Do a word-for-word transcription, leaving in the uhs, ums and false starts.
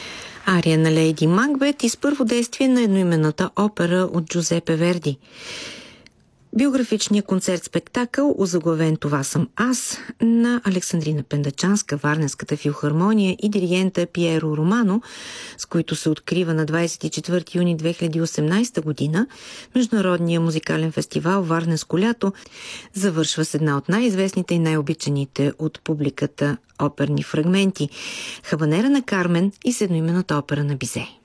Ария на Лейди Макбет и с първо действие на едноименната опера от Джузепе Верди. Биографичният концерт-спектакъл, озаглавен "Това съм аз", на Александрина Пендачанска, Варненската филхармония и диригента Пиеро Романо, с които се открива на двадесет и четвърти юни две хиляди и осемнадесета година Международния музикален фестивал "Варненско лято", завършва с една от най-известните и най-обичаните от публиката оперни фрагменти – "Хабанера на Кармен" и с едноименната опера на Бизе.